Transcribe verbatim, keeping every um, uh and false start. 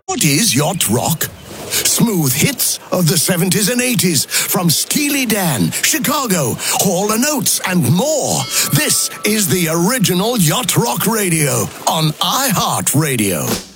What is yacht rock? Smooth hits of the seventies and eighties from Steely Dan, Chicago, Hall and Oates, and more. This is the original Yacht Rock Radio on iHeartRadio.